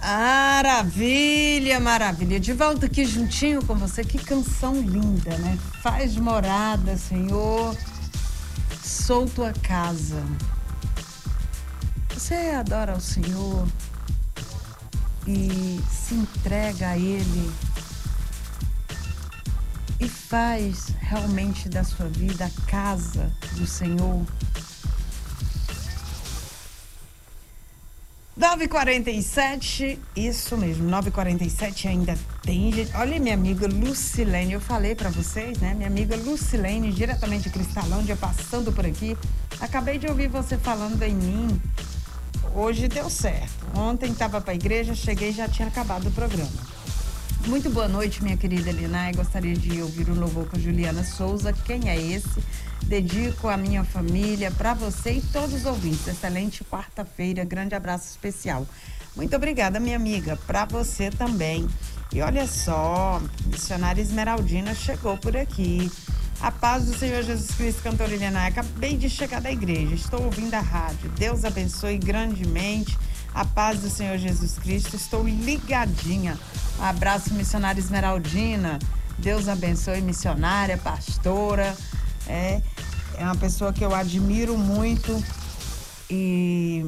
Maravilha, maravilha. De volta aqui juntinho com você. Que canção linda, né? Faz morada, Senhor, sou tua casa. Você adora ao Senhor e se entrega a Ele e faz realmente da sua vida a casa do Senhor. 9h47, isso mesmo, 9h47 ainda tem gente. Olha, minha amiga Lucilene, eu falei pra vocês, né? Minha amiga Lucilene, diretamente de Cristalândia, passando por aqui. Acabei de ouvir você falando em mim. Hoje deu certo. Ontem estava pra igreja, cheguei e já tinha acabado o programa. Muito boa noite, minha querida Linai. Gostaria de ouvir o louvor com Juliana Souza. Quem é esse? Dedico a minha família, para você e todos os ouvintes. Excelente quarta-feira, grande abraço especial. Muito obrigada, minha amiga, para você também. E olha só, missionária Esmeraldina chegou por aqui. A paz do Senhor Jesus Cristo, cantora Linai. Acabei de chegar da igreja, estou ouvindo a rádio. Deus abençoe grandemente. A paz do Senhor Jesus Cristo, estou ligadinha. Um abraço, missionária Esmeraldina. Deus abençoe, missionária, pastora. É uma pessoa que eu admiro muito e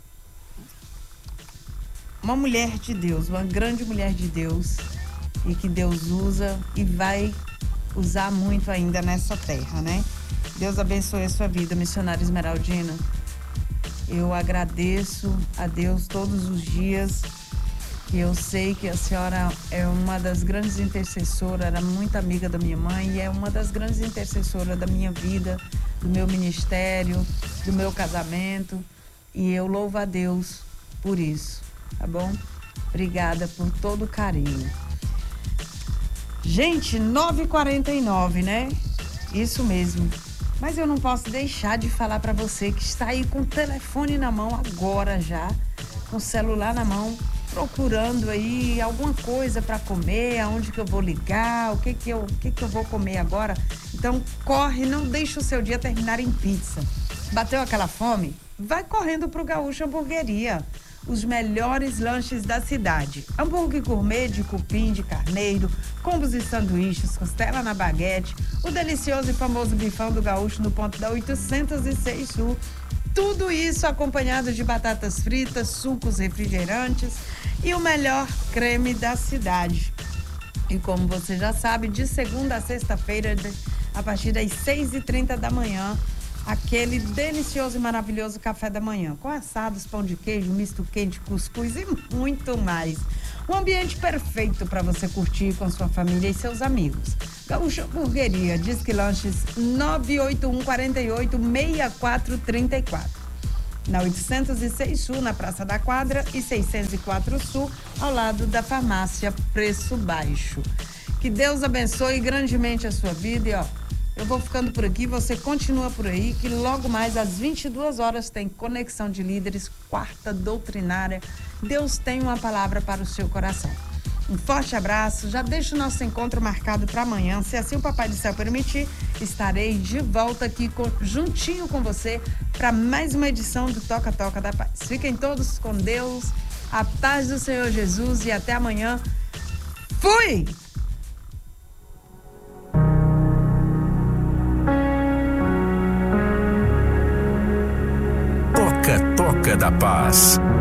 uma mulher de Deus, uma grande mulher de Deus e que Deus usa e vai usar muito ainda nessa terra, né? Deus abençoe a sua vida, missionária Esmeraldina. Eu agradeço a Deus todos os dias. E eu sei que a senhora é uma das grandes intercessoras, era muito amiga da minha mãe e é uma das grandes intercessoras da minha vida, do meu ministério, do meu casamento. E eu louvo a Deus por isso, tá bom? Obrigada por todo o carinho. Gente, 9h49, né? Isso mesmo. Mas eu não posso deixar de falar para você que está aí com o telefone na mão agora já, com o celular na mão, procurando aí alguma coisa para comer, aonde que eu vou ligar, o que que eu vou comer agora. Então corre, não deixa o seu dia terminar em pizza. Bateu aquela fome? Vai correndo pro Gaúcho Hamburgueria. Os melhores lanches da cidade. Hambúrguer gourmet de cupim, de carneiro, combos e sanduíches, costela na baguete, o delicioso e famoso bifão do Gaúcho no ponto da 806 Sul. Tudo isso acompanhado de batatas fritas, sucos, refrigerantes e o melhor creme da cidade. E como você já sabe, de segunda a sexta-feira, a partir das 6h30 da manhã, aquele delicioso e maravilhoso café da manhã, com assados, pão de queijo, misto quente, cuscuz e muito mais. Um ambiente perfeito para você curtir com sua família e seus amigos. Gaúcho Hamburgueria, Disque Lanches 981 48 6434. Na 806 Sul, na Praça da Quadra, e 604 Sul, ao lado da farmácia Preço Baixo. Que Deus abençoe grandemente a sua vida e eu vou ficando por aqui, você continua por aí, que logo mais às 22 horas tem Conexão de Líderes, quarta doutrinária. Deus tem uma palavra para o seu coração. Um forte abraço, já deixo o nosso encontro marcado para amanhã. Se assim o Papai do Céu permitir, estarei de volta aqui juntinho com você para mais uma edição do Toca Toca da Paz. Fiquem todos com Deus, a paz do Senhor Jesus e até amanhã. Fui! Toca Toca da Paz.